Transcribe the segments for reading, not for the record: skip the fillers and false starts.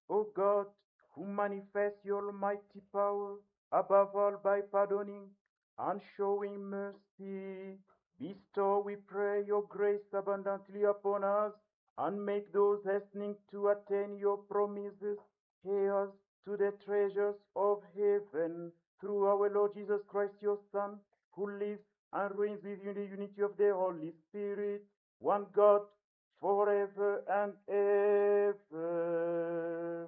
O God, who manifest your almighty power, above all by pardoning and showing mercy, bestow, we pray, your grace abundantly upon us, and make those hastening to attain your promises heirs to the treasures of heaven, through our Lord Jesus Christ, your Son, who lives and reigns with you in the unity of the Holy Spirit, one God, forever and ever.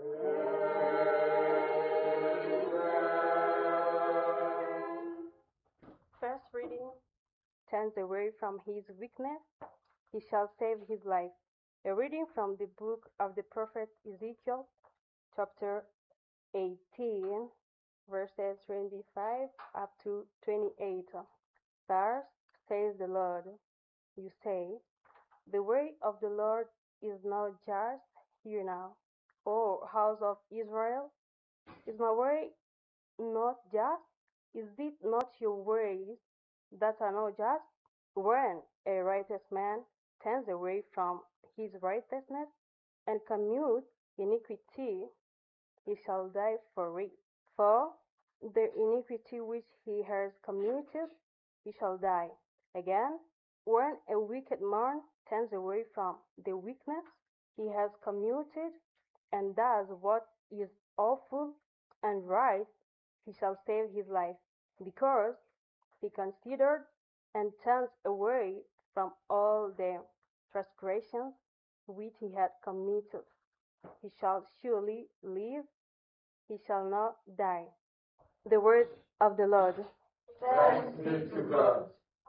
First reading, turns away from his weakness, he shall save his life. A reading from the book of the prophet Ezekiel, chapter 18, verses 25 up to 28. Thus says the Lord, you say, the way of the Lord is not just. Hear now, O house of Israel, is my way not just? Is it not your ways that are not just? When a righteous man turns away from his righteousness and commutes iniquity, he shall die for it. For the iniquity which he has committed, he shall die. Again, when a wicked man turns away from the wickedness he has committed and does what is awful and right, he shall save his life, because he considered and turned away from all the transgressions which he had committed. He shall surely live, he shall not die. The word of the Lord. Thanks be to God.